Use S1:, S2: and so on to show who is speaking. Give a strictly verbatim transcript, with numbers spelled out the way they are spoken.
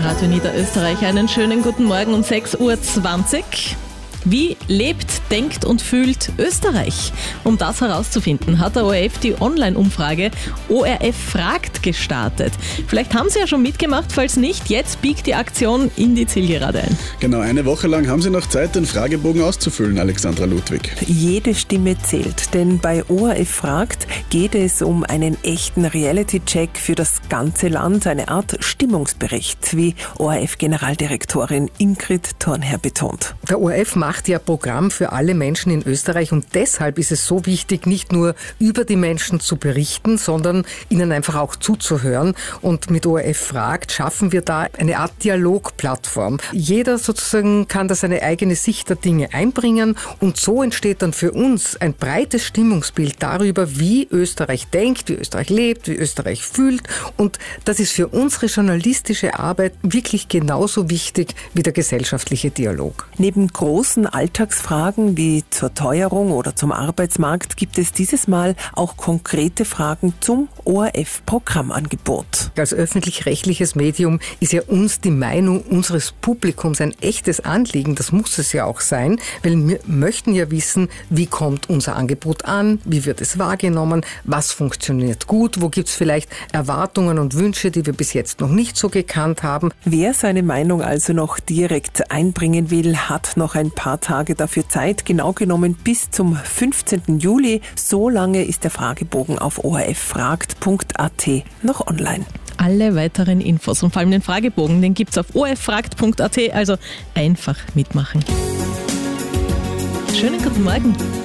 S1: Radio Niederösterreich. Einen schönen guten Morgen um sechs Uhr zwanzig. Wie lebt, denkt und fühlt Österreich? Um das herauszufinden, hat der O R F die Online-Umfrage O R F fragt gestartet. Vielleicht haben Sie ja schon mitgemacht, falls nicht, jetzt biegt die Aktion in die Zielgerade ein.
S2: Genau, eine Woche lang haben Sie noch Zeit, den Fragebogen auszufüllen, Alexandra Ludwig.
S3: Jede Stimme zählt, denn bei O R F fragt geht es um einen echten Reality-Check für das ganze Land, eine Art Stimmungsbericht, wie O R F-Generaldirektorin Ingrid Thornherr betont.
S4: Der O R F macht ja Programm für alle Menschen in Österreich und deshalb ist es so wichtig, nicht nur über die Menschen zu berichten, sondern ihnen einfach auch zuzuhören. Und mit O R F fragt schaffen wir da eine Art Dialogplattform. Jeder sozusagen kann da seine eigene Sicht der Dinge einbringen und so entsteht dann für uns ein breites Stimmungsbild darüber, wie Österreich denkt, wie Österreich lebt, wie Österreich fühlt. Und das ist für unsere journalistische Arbeit wirklich genauso wichtig wie der gesellschaftliche Dialog.
S3: Neben großen Alltagsfragen wie zur Teuerung oder zum Arbeitsmarkt gibt es dieses Mal auch konkrete Fragen zum O R F-Programmangebot.
S4: Als öffentlich-rechtliches Medium ist ja uns die Meinung unseres Publikums ein echtes Anliegen. Das muss es ja auch sein, weil wir möchten ja wissen, wie kommt unser Angebot an, wie wird es wahrgenommen, was funktioniert gut, wo gibt es vielleicht Erwartungen und Wünsche, die wir bis jetzt noch nicht so gekannt haben.
S3: Wer seine Meinung also noch direkt einbringen will, hat noch ein paar Tage dafür Zeit, genau genommen bis zum fünfzehnten Juli. So lange ist der Fragebogen auf o r f fragt punkt a t noch online.
S1: Alle weiteren Infos und vor allem den Fragebogen, den gibt's auf o r f fragt punkt a t, also einfach mitmachen. Schönen guten Morgen.